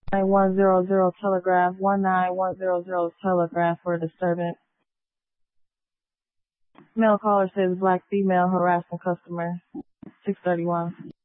19100 telegraph, 19100 telegraph for a disturbance. Male caller says black female harassing customer, 631.